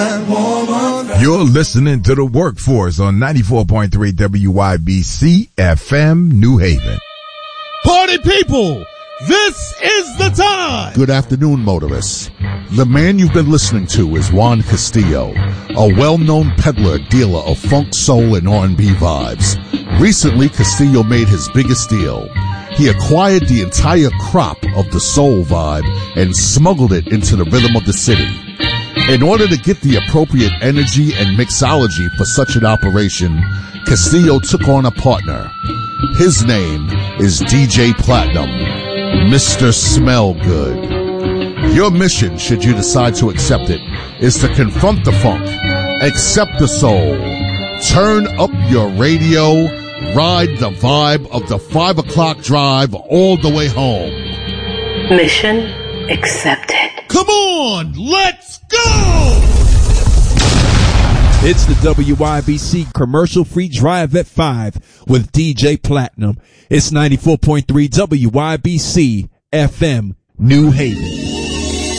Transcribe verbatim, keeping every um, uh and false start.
You're listening to The Workforce on ninety-four point three W Y B C F M New Haven. Party people, this is the time. Good afternoon, motorists. The man you've been listening to is Juan Castillo, a well-known peddler dealer of funk, soul, and R and B vibes. Recently, Castillo made his biggest deal. He acquired the entire crop of the soul vibe and smuggled it into the rhythm of the city. In order to get the appropriate energy and mixology for such an operation, Castillo took on a partner. His name is D J Platinum, Mister Smell Good. Your mission, should you decide to accept it, is to confront the funk, accept the soul, turn up your radio, ride the vibe of the five o'clock drive all the way home. Mission accepted. Come on, let's go! It's the W Y B C commercial-free drive at five with D J Platinum. It's ninety-four point three W Y B C F M New Haven.